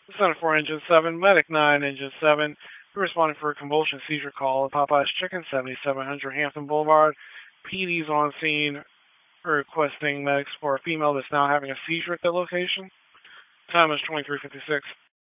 Center for Engine 7, Medic 9, Engine 7. We're responding for a convulsion seizure call at Popeye's Chicken, 7700 Hampton Boulevard. PD's on scene requesting medics for a female that's now having a seizure at that location. Time is 23:56.